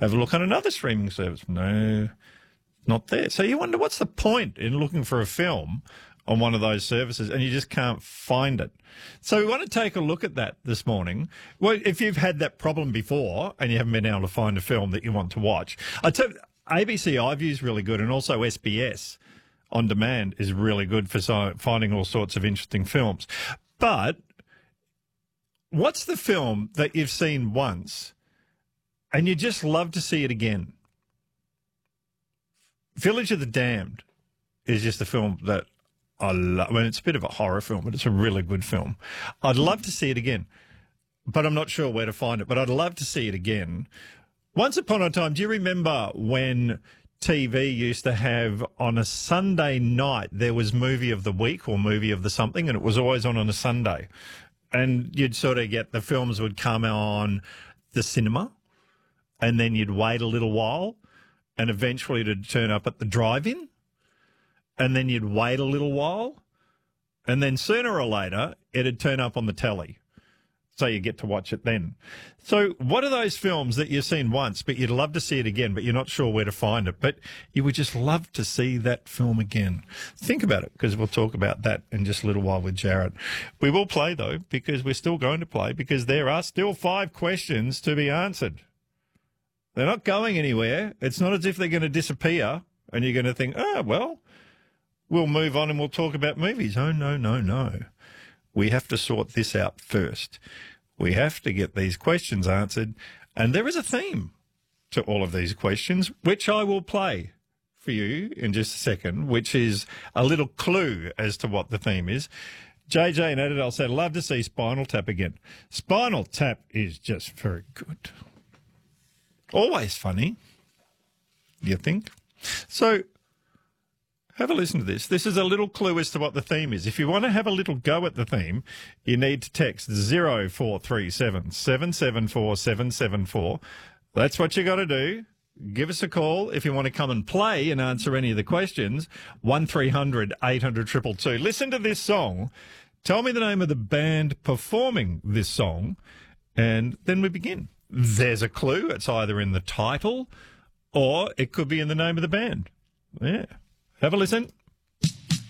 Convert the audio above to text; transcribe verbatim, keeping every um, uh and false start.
Have a look on another streaming service. No, not there. So you wonder what's the point in looking for a film on one of those services and you just can't find it. So we want to take a look at that this morning. Well, if you've had that problem before and you haven't been able to find a film that you want to watch, I tell you, A B C iView is really good, and also S B S On Demand is really good for so, finding all sorts of interesting films. But what's the film that you've seen once and you just love to see it again? Village of the Damned is just a film that I love. I mean, it's a bit of a horror film, but it's a really good film. I'd love to see it again, but I'm not sure where to find it. But I'd love to see it again. Once upon a time, do you remember when T V used to have on a Sunday night, there was movie of the week or movie of the something, and it was always on on a Sunday. And you'd sort of get the films would come on the cinema, and then you'd wait a little while, and eventually it'd turn up at the drive-in, and then you'd wait a little while, and then sooner or later it'd turn up on the telly. So you get to watch it then. So what are those films that you've seen once, but you'd love to see it again, but you're not sure where to find it, but you would just love to see that film again? Think about it, because we'll talk about that in just a little while with Jared. We will play, though, because we're still going to play, because there are still five questions to be answered. They're not going anywhere. It's not as if they're going to disappear and you're going to think, oh, well, we'll move on and we'll talk about movies. Oh, no, no, no. We have to sort this out first. We have to get these questions answered. And there is a theme to all of these questions, which I will play for you in just a second, which is a little clue as to what the theme is. J J and Adidal said, love to see Spinal Tap again. Spinal Tap is just very good. Always funny, you think? So have a listen to this. This is a little clue as to what the theme is. If you want to have a little go at the theme, you need to text zero four three seven, seven seven four, seven seven four. That's what you got to do. Give us a call if you want to come and play and answer any of the questions. one three hundred, eight hundred, two two two. Listen to this song. Tell me the name of the band performing this song, and then we begin. There's a clue. It's either in the title or it could be in the name of the band. Yeah. Have a listen.